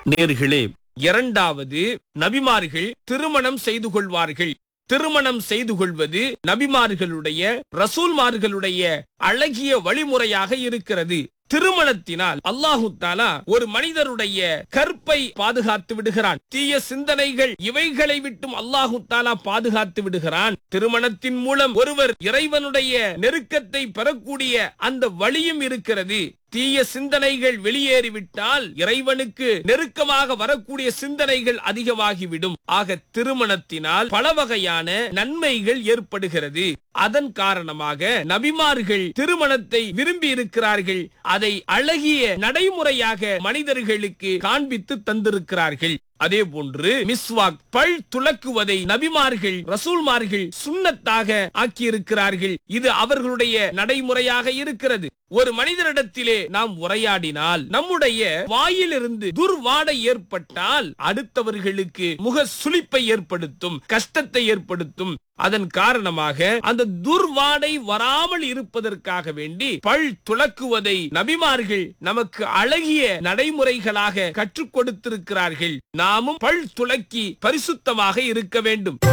நேர்களே, இரண்டாவது, நபிமார்கள் திருமணம் செய்து கொள்வார்கள். திருமணம் செய்து கொள்வது நபிமார்களுடைய, ரசூல்மார்களுடைய அழகிய வழிமுறையாக இருக்கிறது. திருமணத்தினால் அல்லாஹு தஆலா ஒரு மனிதருடைய கற்பை பாதுகாத்து விடுகிறான். தீய சிந்தனைகள் இவைகளை விட்டும் அல்லாஹு தஆலா பாதுகாத்து விடுகிறான். திருமணத்தின் மூலம் ஒருவர் இறைவனுடைய நெருக்கத்தை பெறக்கூடிய அந்த வழியும் இருக்கிறது. தீய சிந்தனைகள் வெளியேறிவிட்டால் இறைவனுக்கு நெருக்கமாக வரக்கூடிய சிந்தனைகள் அதிகமாகிவிடும். ஆக திருமணத்தினால் பல வகையான நன்மைகள் ஏற்படுகிறது. அதன் காரணமாக நபிமார்கள் திருமணத்தை விரும்பி இருக்கிறார்கள். அதை அழகிய நடைமுறையாக மனிதர்களுக்கு காண்பித்து தந்திருக்கிறார்கள். அதே போன்று மிஸ்வாக், பல் துலக்குவதை நபிமார்கள், ரசூல்மார்கள் சுன்னத்தாக ஆக்கியிருக்கிறார்கள். இது அவர்களுடைய நடைமுறையாக இருக்கிறது. ஒரு மனிதரிடத்திலே நாம் உரையாடினால் நம்முடைய வாயிலிருந்து துர்வாடை ஏற்பட்டால் அடுத்தவர்களுக்கு முக சுளிப்பை ஏற்படுத்தும், கஷ்டத்தை ஏற்படுத்தும். அதன் காரணமாக அந்த துர்வாடை வராமல் இருப்பதற்காக வேண்டி பல் துலக்குவதை நபிமார்கள் நமக்கு அழகிய நடைமுறைகளாக கற்றுக் கொடுத்திருக்கிறார்கள். நாமும் பல் துலக்கி பரிசுத்தமாக இருக்க வேண்டும்.